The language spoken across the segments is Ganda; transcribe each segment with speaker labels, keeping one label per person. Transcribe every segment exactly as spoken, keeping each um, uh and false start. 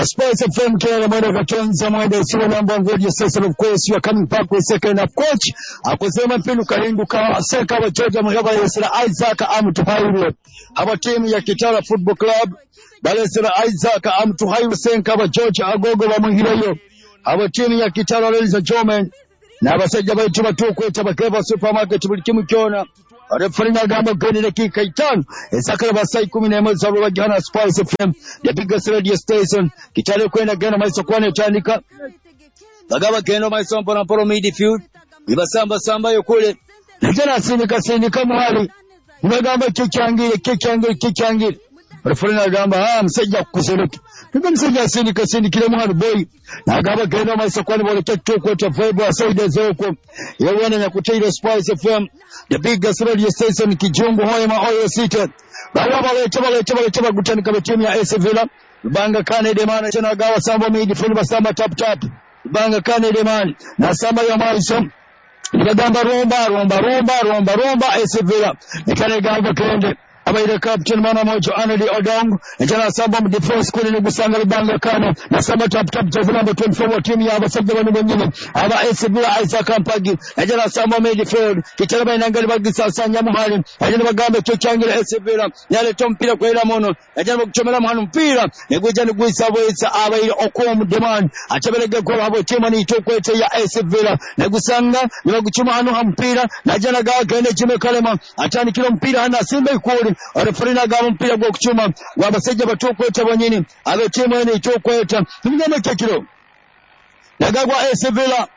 Speaker 1: Spice F M Kenya mwenda katonza mwenda isiwa namba ngoja sasa of course you are coming back with second of coach akozema mpinu kahindu ka seka wa Georgia Muhaba Yesra Isaac Amtuhairu aba team ya Kitara Football Club Balesra Isaac Amtuhairu senka wa Georgia agogo wa muhireyo aba team ya Kitara ladies and gentlemen na abasajja baitu batukweta bakeva supermarket buli kimu kyona Referina gamba gani dakika itano esakala basai kumi na moja za Rwanda Spice F M the biggest radio station Kitale kwenda gana maiso kwane tandika bagaba kendo maiso mpona poro midfield ibasamba samba yokule njana sindika sindika muhali ngagamba kichangire kichangire kichangire Referina gamba ah msajja kuseruka Ndio msajja sindika sindikire muhali boy nagaba kendo maiso kwane bole ketu kweta vibe aside zoko yawana na kutaira Spice F M the biggest radio station Kijungu Hoima Oyo City baba bale tebale tebale tebale gutanika betimu ya A S Villa banga kane de man chana gawa samba midi full basamba tap tap banga kane de man na samba ya maiso nigamba romba romba romba romba romba A S Villa nikane gawa kende abaida captain mana mojo Andy Odong njana samba mu defense kule ni gusanga banga kane na samba tap tap jazula mba twenty-four timu ya abasajja bano bonyine aba A S Villa Isaac Ampagi njana samba midfield kitalaba inangali bagisa sanya muhali njana bagambe cyocyangira A S Villa yale tompira kwera mono njana kuchomera muhanu mpira negweja ni gwisa bwesa abayi okomu demand achaberege ko abo timu ni tokwete ya A S Villa negusanga nibaguchuma hano hampira njana gawa gende chime kalema atani kilo mpira hana simba ikuri Referina gaba mpira gwo kuchuma wabasajja batokweta bonyini abe timu ene itokweta tumugende kekiro nagagwa A S Villa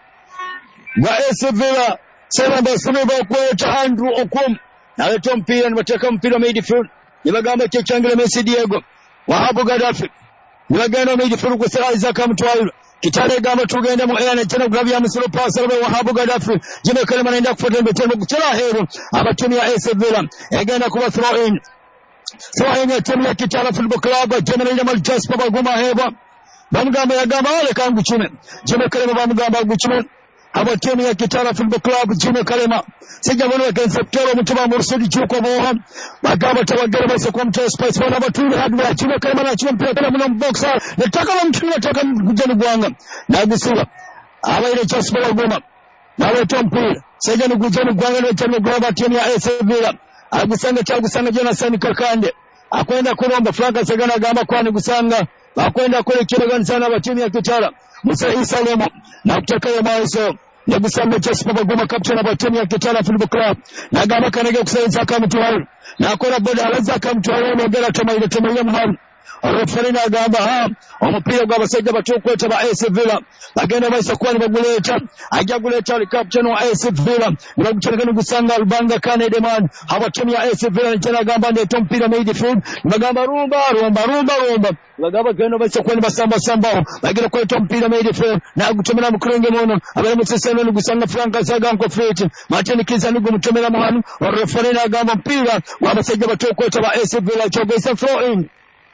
Speaker 1: wa A S Villa sema basime bakweta Andrew Okum nawe tompira nibateka mpira midfield nibagamba kyekyangira Messi Diego Wahabu Gaddafi nibagenda midfield kwa Sir Isaac Amtwairo Kitale gamba tugende mu ene tena gravya musoro pasa wa Wahabu Gaddafi jime kalema naenda kufuata mbetemo kuchela hero abatimu ya A S Villa egenda kuba throw in throw in ya timu ya Kitale Football Club General Jamal Jasper baguma heba bamugamba yagamba wale kangu chime jime kalema bamugamba guchime abatimu ya Kitale Football Club jime kalema sijabona conceptoro mutuma mursidi chuko boha bagamba tabagera bose kwa mto Spice wana batuli hadi ya jime kalema na chime mpira kala mna boxer nataka mtu nataka kujani gwanga na gusula abaire Jasper baguma nawe tompira sijani kujani gwanga na chame graba timu ya A S Villa agusanga cyagusanga Jonathan Kakande akwenda kuromba Franka Sagana gamba kwani gusanga akwenda kule kiragani sana abatimu ya Kitara Musa Isa Lemo na kutaka ya maiso Negusamba Jasper baguma captain abatimu ya Kitara Football Club na gamba kanege kusaidia kama mtuwali na akora boda alaza kama mtuwali na gala tumaile tumaile mhamu Referina gamba ha omupira gwa basajja batokweta ba A S Villa bagenda baisa kwani baguleta ajja guleta captain wa A S Villa ngaguchelekana gusanga albanga kane demand abatimu ya A S Villa njana gamba ne tompira midfield bagamba rumba rumba rumba rumba bagamba genda baisa kwani basamba samba bagenda kwa tompira midfield na gutomera mukurenge mono abali mutseseno gusanga Franka Saga nko fit mateni kiza nugu mutomera muhanu referina gamba mpira wa basajja batokweta ba A S Villa chogesa throw in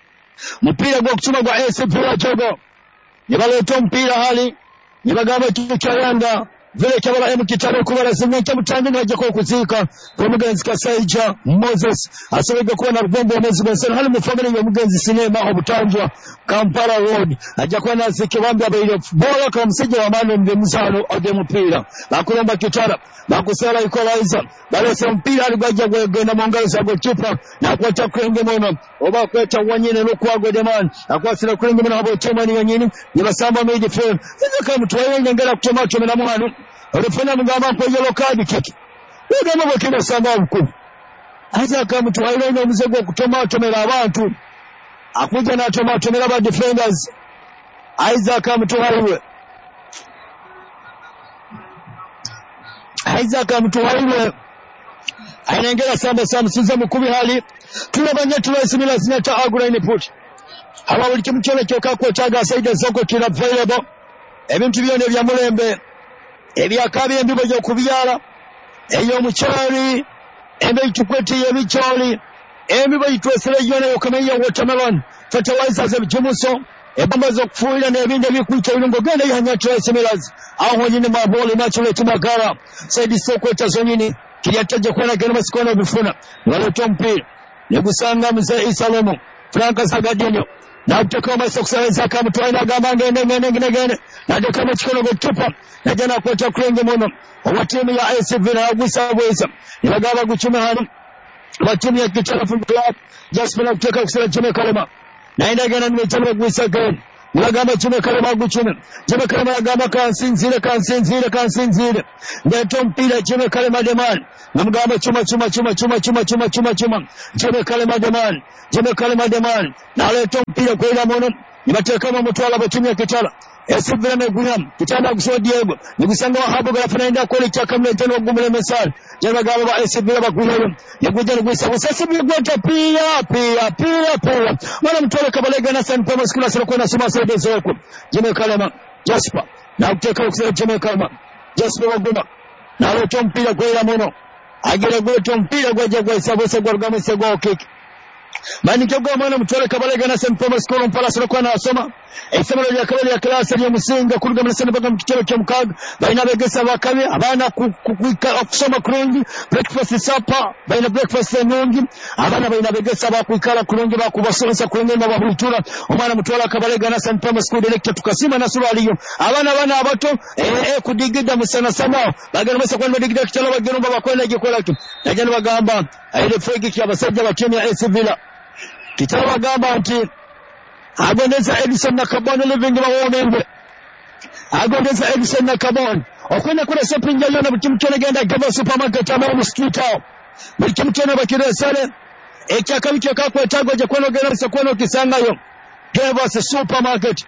Speaker 1: mpira gwa kuchuma gwa A S Villa chogo nibaleta mpira hali nibagamba kichayanda vile cyabala emu kitaro kubara zimwe cyamutanga naje ko kuzika ko mugenzi Kasaija Moses asabega kuba na rugombo mwezi bensana hali mu family ya mugenzi sinema obutanjwa Kampala Road ajja kwa na zikibamba bayiro bola kwa msije wa mano mbe musano ode mpira bakulomba kitara bakusala equalizer balesa mpira aligajja gwegenda mongalo za goalkeeper na kwata kwenge mono oba kweta wanyine lokwago deman akwasira kwenge mono abo temani yanyini nibasamba midfield sije kama mtwaye ngera kutema tumena muhanu Refena mugamba kwa yellow card kiki. Ugamba bakina samba mkuu. Acha kama mtwaye na mzego kutoma tumela abantu. Akuja na toma tumela ba defenders. Isaac mtwaye. Isaac mtwaye. Anaengera samba samba sinza mukubi hali. Tulabanya tulesimila sinata agura input. Aba buli kimu kyone kyoka ko kyaga saida zoko kina available. Ebintu byone bya mulembe. Ebyakabi embibo gyo kubyala eyo muchali embe tukwete yebichali embibo itwesere yone yokamenya watermelon fertilizer ze bimuso ebamba zo kufuira nebinde bikuita birungo genda yanya tracemelaz aho nyine mabole natural timagara saidi sokweta zonyini kiyataje kwana gena masikona bifuna wale tompira negusanga mzee Isalomo Franka Sagadinyo n'akuteekawo amaiso okusaleza akamutwala n'agamba ngende ngende ngende ngende n'ateekamu ekikono gwekipa najja n'akwata kulenge muno owa ttiimu ya A S Villa n'agwisabwisa ne bagamba gucume hano owa ttiimu ya Kitala Football Club Jasper n'akuteeka kusala Jimmy Kalema naye ndagenda nimekyalo bagwisa geni nagamba Jimmy Kalema gucume Jimmy Kalema agamba kansinzire kansinzire kansinzire ndeeta omupiira Jimmy Kalema Deman namugamba chuma chuma chuma chuma chuma chuma chuma chuma Jimmy Kalema Deman Jimmy Kalema Deman n'aleeta omupiira kwera muno nibateekamu omutwala batiimu ya Kitala esivira megunyam kitanda kusoma Diego nikusanga Wahabu galafanaenda kweli chaka mleteno wagumule mesali jana gaba ba esivira bakunyalo yakuja nikuisa usasivira gwata pia pia pia pia mwana mtole kabalega na San Thomas kuna sala kwa nasoma saide zoko Jimmy Kalema Jasper na kuteka kusema Jimmy Kalema Jasper waguma na leto mpira kwela muno agire gweto mpira gwaje gwa isabose gwa rugamese gwa okiki mani kyogo mwana mtole kabalega na San Thomas kuna mpala sala kwa nasoma Esemero lya kabali ya klasa lya musinga kuruga mnasana baka mkitero kya mkaga baina begesa bakabi abana kukwika okusoma kurungi breakfast supper baina breakfast enungi abana baina begesa bakwikala kurungi bakubasonsa kurungi na babulitura omwana mutwala kabalega na San Thomas School director tukasima na sura aliyo abana bana abato eh eh kudigida musana sama bagana masa kwa digida kitalo bagirumba bakwenda gikola tu najana bagamba aile fregi kya basajja batemi ya A S Villa kitalo bagamba nti agondeza Edison na Kabon living bawomembe agondeza Edison na Kabon okwenda kula shopping yalo na butimchone genda gaba supermarket ama mu street aho butimchone bakire sale ekyakabikyo kakwetago je kwono gera sekwono kisangayo gaba se supermarket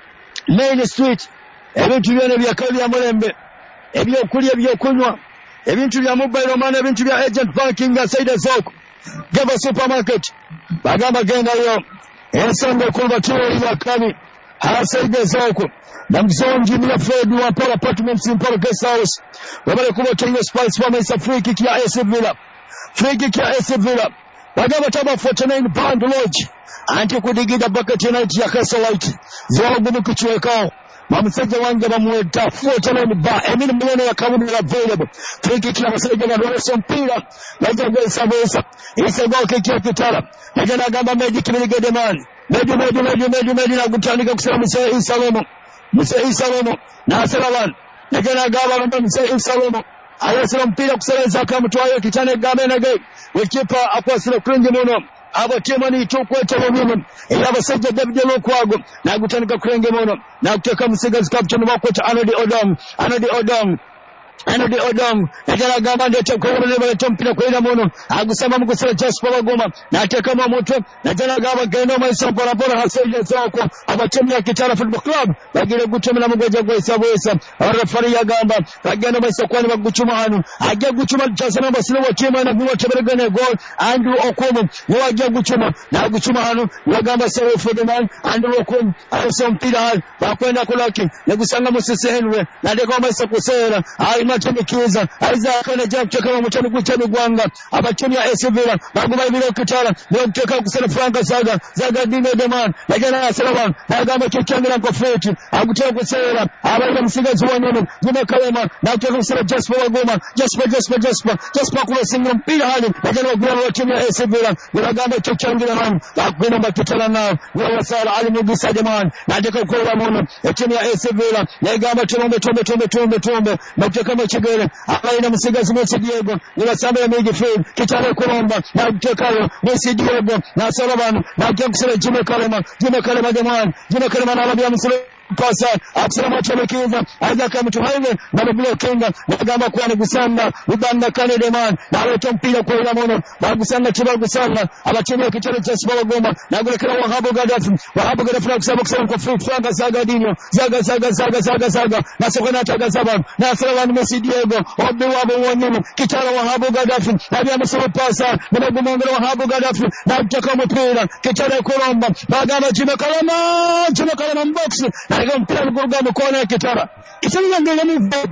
Speaker 1: main street ebintu byone byakali ya mulembe ebyo kulya byo kunywa ebintu bya mobile money ebintu bya agent banking aside zoko gaba supermarket bagamba genda yo ensonga okuba tuwoli bakami asaide zoko namzongi mia Fred wa Paul Apartments in Paul Guest House wabale kuba Kenya Spice wa Mesa free kick ya A S Villa free kick ya A S Villa bagaba taba forty-nine pound lodge anti kudigida bucket night ya Castle Light zwagumu kuchwekao mamusajja wange bamweta forty-nine ba emini miliyoni ya kabuni available free kick ya masajja na Rosso mpira baja gwesa gwesa isa go kick ya Kitala najana gamba Medi Kibirigede man Medi Medi Medi Medi Medi na gutandika kusema Musa Isalomo Musa Isalomo na Salawan najana gamba Musa Isalomo ayasira mpira kuseleza akamutwayo kitane gambe na gay wekipa akwasira kuringe muno abo temani tukweta bomuno era basajja David Lokwago na gutandika kurenge muno na kuteka musigazi captain bakweta Anodi Odong Anodi Odong Anodi Odong najala gamba ndete kwele bale tompira kwela muno agusama mugusala Jasper Bagoma na ateka mu mutwe najala gamba gendo maisa bora bora haseje zako abatemi ya Kitala Football Club bagire gutumira mugoja gwesa gwesa referee yagamba bagenda maisa kwani baguchuma hano ajja guchuma Jasper basile wotima na guwa teberegane goal Andrew Okomo yo ajja guchuma na guchuma hano yagamba sewe for the man Andrew Okomo aso mpira bakwenda kulaki negusanga Musese Henry na ndeko maisa kusera matemikiza aiza kana jakyo kama mutani kuchani gwanga abatemi ya A S Villa baguma ibiro Kitala ndio mteka kusela Franka Saga Zaga Dino Deman najana asalawan agamba kichangira kwa feti aguteka kusela abaida msigazi wanyene Jimmy Kalema na kuteka kusela Jasper Wagoma Jasper Jasper Jasper Jasper kula singira mpira hali najana wagula wa timu ya A S Villa nagamba kichangira man bakwenda bakitala nao wa sala Ali Mugisa Deman nataka kukola mono timu ya A S Villa nagamba tumbe tumbe tumbe tumbe tumbe nataka kama chigere abaina musigazi mwese Diego nibasamba ya midfield Kitale Kolomba na kutekayo Messi Diego na Salavan na kusela Jimmy Kalema Jimmy Kalema Deman Jimmy Kalema na Rabia Muslim pasa aksema machomekiza aza kama tuhaile na mbilo kinga nagamba kwa negusanda ubanda kane Deman na weto mpira kwa ila mono bagusanga chiba gusanga abachini ya Kitale cha Sibawa Goma na gulekera Wahabu Gaddafi Wahabu Gaddafi na kusaba kusaba kwa free Franka Saga Dino Zaga Zaga Zaga Zaga Zaga na sokona taga Zaban na Salavan Messi Diego obi wabo wanyene Kitale Wahabu Gaddafi na bia musaba pasa na bagumongera Wahabu Gaddafi na mtaka mpira Kitale Kolomba bagamba Jimmy Kalema Jimmy Kalema box na mpira mkuruga mkono ya Kitala Kitala ngele ni vibe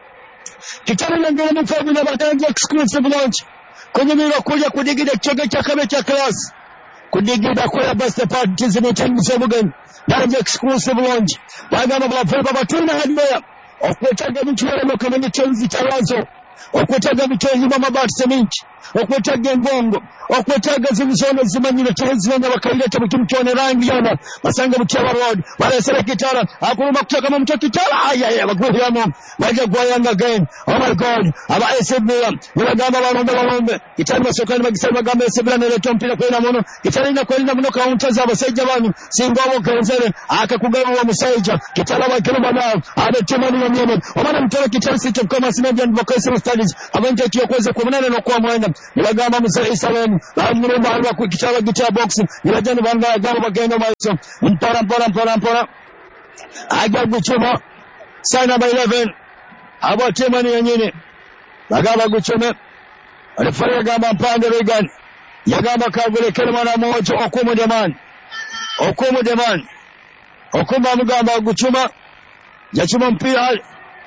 Speaker 1: Kitala ngele ni vibe na batanja exclusive launch kwenye miro kuja kudigida chege cha kabe cha class kudigida kwa best parties ni changu sebugen na exclusive launch bagamba bafeba batuna hadmeya okwetaga michwele kwenye chenzi cha wazo okwetaga michwele mama bat seminchi okwetaga engongo okwetaga zimuzono zimanyire tezibanya bakaileta mu kimu kyone rangi yana basanga mukyaba road balesera kitala akuluma kutaka mu mtoto kitala ayaya bagwiramo baje gwayanga again. Oh my God, aba A S Villa nibagamba balombe balombe kitali basokani bagisaba bagamba A S Villa ne leto mpira kwena muno kitali na kwenda muno kaunta za basajja banyu singa abo kenzere akakugaba wa musajja kitala bakiruma nao abetemani wa myeme omana mtoto kitali sito kama sinaje ndibakose studies abanje kiyokweza kumunana no kwa mwenda nibagamba musa Salem bamure banga ku kitala gita box nibajani banga gamba bagenda maiso mpara mpara mpara mpara aga guchuma sign number eleven abo temani yenyine bagaba guchuma alifanya gamba mpande Regan yagamba kagule kelmana mojo okumu deman okumu deman okumu mugamba guchuma yachuma mpira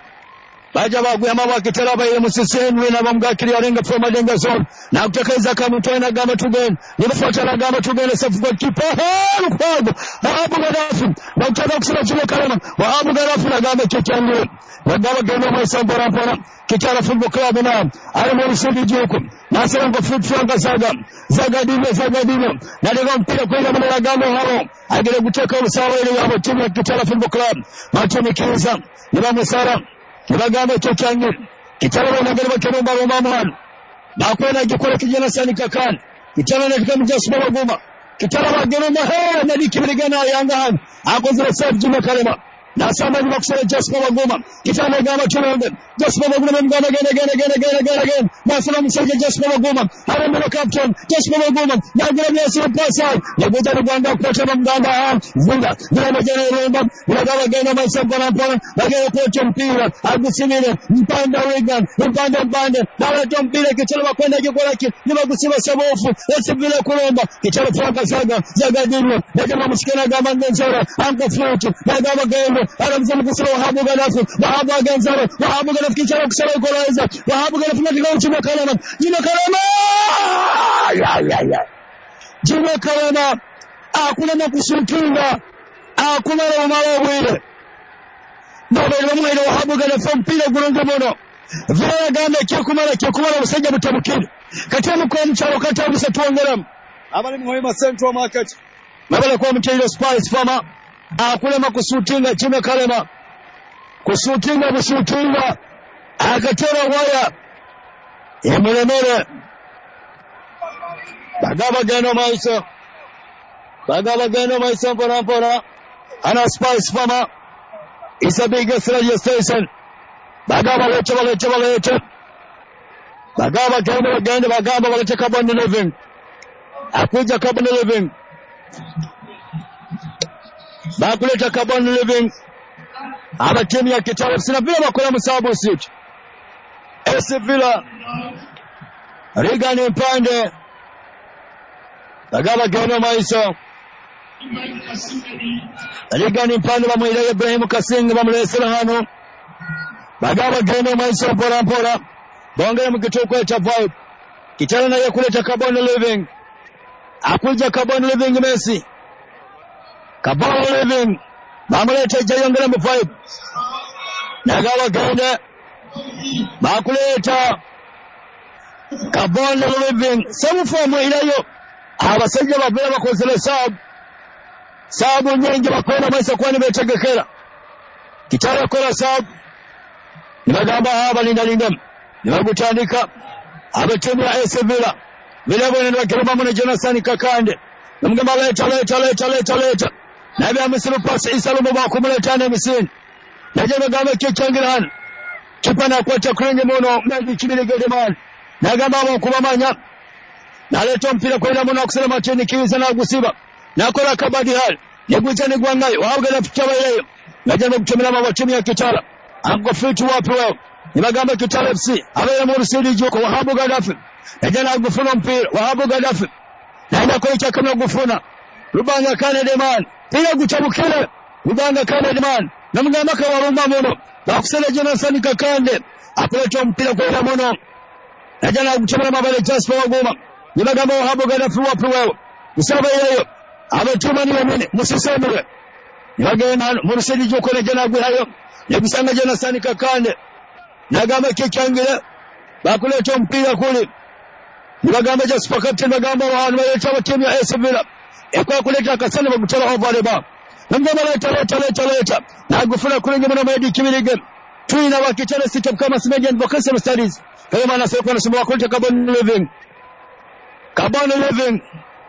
Speaker 1: baja baguyama bakitera bayire musiseni na bamgakiri arenga from adenga zone na kutekeza kama twana gamba tugen nibafuata na gamba tugen safu kwa kipa kwago abu gadafi na kutaka kusema chile kalama wa abu gadafi na gamba kichangu na gamba gamba maisambara pora kitara football club na ale mwisidi joko na sema kwa foot franga zaga zaga dime zaga dime na leo mpira kwenda mwana gamba hao agere kutoka usawa ile ya timu ya kitara football club machoni kiza ni Sara nibagamba cyo cyange kitara banagere bakirumba bomamwana bakwena gikora kijana sani kakani kitara nafika mjasba baguma kitara bageruma he na dikibirigana yanga han akozira sabjuma kalema na sama ni bakusera jasba baguma kitara gamba chonde jasba baguma ngana gana gana gana gana gana gana masala msenge jasba baguma haramero captain jasba baguma na gana yasi pasa ya bota rwanda kwa mganda ha zinga na majana romba na gaba gana maisamba na pona bagera kocha mpira agusimire mpanda Regan mpanda mpanda bala tompira kitara bakwenda gikora ki nibagusiba sabofu esibile kulomba kitara franka saga zaga dino na kama msikana gamba ngenzora anko fruit na gaba gendo aramzama kusura habu galafu habu ganzara habu galafu kitara kusura kolaiza habu galafu na kile chuma kalama jina kalama ya ya ya jina kalama akuna na kusukinga akuna na umara wile nabele mwele habu galafu mpira gulonga mono vya ganda kyakumala kyakumala musajja mutabukire katamu kwa mcharo katamu satwongeram abali muhima Central Market mabala kwa mchelo Spice Farmer akule makusutinga chime kalema kusutinga kusutinga akatera waya emeremere bagaba gano maiso bagaba gano maiso pora pora ana Spice Farmer is a biggest radio station bagaba leche leche leche bagaba gano gano bagaba leche carbon living akuja carbon living bakuleta carbon living aba timu ya kitala sina bila bakola musabu sit A S Villa Regan mpande bagaba gano maiso Regan mpande bamwile Ibrahim Kasinga bamulesera hano bagaba gano maiso pora pora bongera mukitoko cha vibe kitala naye kuleta carbon living akuja carbon living Messi carbon living bamuleta jayongera mu vibe nagawa ganda bakuleta carbon living sabu fomu ilayo abasajja babera bakozele sabu sabu nyenje bakwena maisa kwani betegekera kitara kola sabu nibagamba haba linda linda nibagutandika abatimu ya A S Villa vile bwana wakiroma mwana Jonathan Kakande namgamba leta leta leta leta leta na bya misiru pasi isalumu bakumuleta ne misini naje bagamba kyekyangiran kipana kwa chakrenge mono mezi kibilegede man nagamba bakubamanya naleta mpira kwenda mono kusema chini kiza na gusiba nakola kabadi hal yeguza ne gwangayo waogera fitaba yeyo naje kutumira mama timu ya Kitala anko fit wapi wao nibagamba Kitala F C abere mu rusidi joko wahabu gadafi naje na gufuna mpira wahabu gadafi naenda kwa chakama gufuna rubanga kane deman pia gutabukire rubanga kane deman namugamba ka warumba mono bakusele Jonathan Kakande akuleta mpira kwa mono naje na gutumira mabale Jasper Wagoma nibagamba wahabu gadafi wapi wao usaba yeyo abatuma ni wamene musisemere nibagenda mu rusidi joko naje na gwayo yabisanga Jonathan Kakande nagamba kekyangira bakuleta mpira kule nibagamba Jasper captain bagamba abantu bayeta abateemu ya A S Villa ekwa kuleta akasana bagutala over the bar namugamba leta leta leta leta nagufuna kulenge muno Medi Kibirige tuina bakitana sita kama Simeja Vocational Studies kama maana sasa kuna somo kuleta carbon living carbon living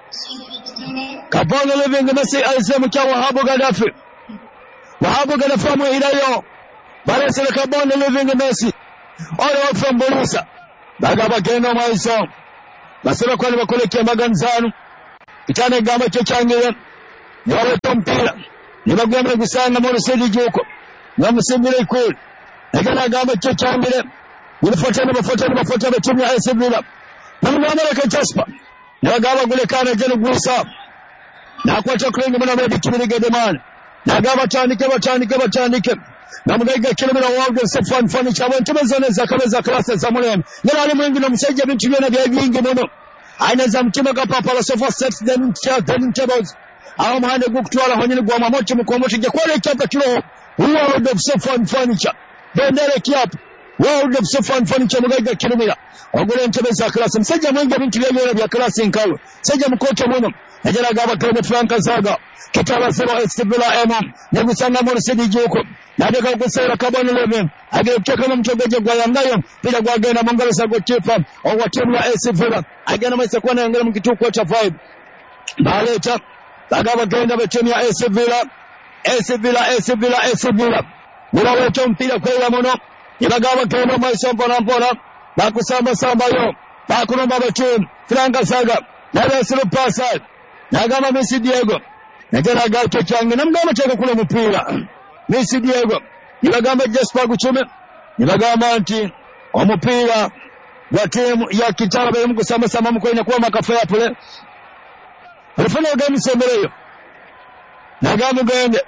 Speaker 1: carbon living Messi alisema kwa Wahabu Gaddafi Wahabu Gaddafi amwirayo balese carbon living Messi all from Bolusa bagaba geno maiso basaba kwani bakolekya maganzano kitane gamba cyo cyangire yale tompira nibagwemere gusanga mu rusedi juko ngamusimbire ikuri nagana gamba cyo cyangire nifotora bafotora bafotora timu ya A S Villa namwamara ka Jasper nagaba gulekana jeno gusa nakwata kurenga mwana Medi Kibirige demana nagaba tandike batandike batandike namugaiga kilometer wawge sefan fani chabon tumezone zakabeza klasa za mulem ngali mwingi no musajja bintu byona bya byingi muno aina za mtima kapapa la sofa set then chat then tables aho mahane gukutwala honyine gwa mamoti mukomoti je kwale cyapa kilo world of sefan furniture bendere kiap world of sefan furniture mugaiga kilometer ogole ntebeza klasa musajja mwingi bintu byona bya klasa nkawe sajja mukoto muno najala gaba kene Franka Zaga kitaba sero A S Villa emo negusanga mu rusedi juko nadeka kusera kaboni lebe agekya kama mtogeje gwa yangayo bila gwagenda mangalo sa gokipa owa timu ya A S Villa agenda maisa kwa ngala mkituko cha vibe baleta bagaba genda be timu ya A S Villa A S Villa A S Villa A S Villa bila weto mpira kwa ila mono ibagaba genda maisa mpona mpona bakusamba samba yo bakunomba be timu Franka Zaga na sero pasa nagama Messi Diego najala gato change namgama cheka kule mpira Messi Diego nibagamba Jasper guchume nibagamba anti omupira wa timu ya Kitara bali mkusamba sama mkoina kwa makafa ya pole alifanya game semeleyo nagama gende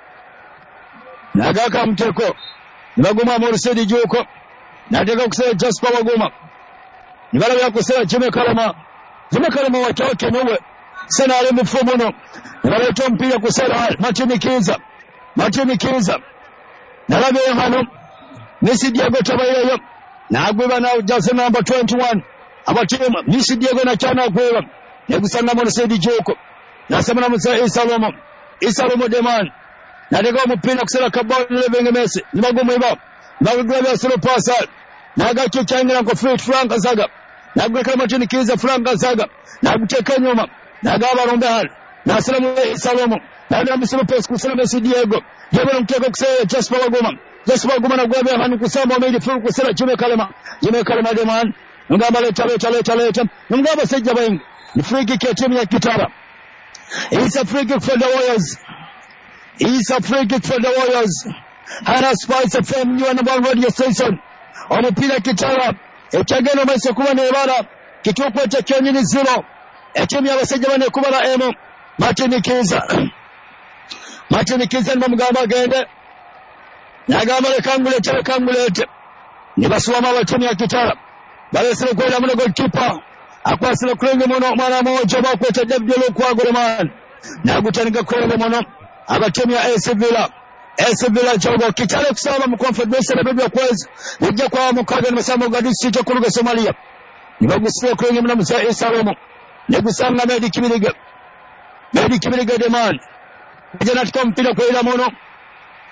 Speaker 1: nagaka mteko nibaguma Morsedi juko nataka kusema Jasper waguma nibala ya kusema Jime Kalama Jime Kalama watoke nowe sana ale mfumo no nibala mpira kusela Martin Kiza Martin Kiza nalabe hano Messi Diego tabayeyo nagweba na jase number twenty-one abatema Messi Diego na chana gweba negusanga mu Sedi Joko nasema na Musa Isalomo Isalomo deman nadega umupira kusela kabao levenge Messi nibagumu iba nagweba solo pasa nagacho changira ko Franka Zaga nagweka Martin Kiza Franka Zaga naguteka nyuma nagaba rombe hal nasema Isalomo nada msema pesa kusema Messi Diego yebo mteko kusema Jasper wagoma Jasper wagoma na gwebe hanu kusema mimi fu kusema Jime Kalama Jime Kalama deman ngamba leta leta leta leta ngamba sejja baingi ni free kick ya timu ya Kitara. It's a free kick for the Warriors. It's a free kick for the Warriors. Hana Spice F M you number one radio station omupira Kitara ekageno maise kuba ne bara kituko cha Kenyini zero etimu ya basajja bane kubala emo Martin Kiza Martin Kiza ndamugamba gende nagamba lekangule cha kangulete nibasuwa mabatimu ya Kitara balesere kwela muno goalkeeper akwasira kulenge muno mwana moja bakweta David Lokwago man nagutanika kulenge muno abatimu ya A S Villa A S Villa jogo Kitara kusaba mu Confederation na bibya kwezi ujja kwa mukaga na masamo gadisi cyo kuruga Somalia nibagusira kulenge muno Musa Isalomo negusanga Medi Kibirige Medi Kibirige de man jana tukompira kwela muno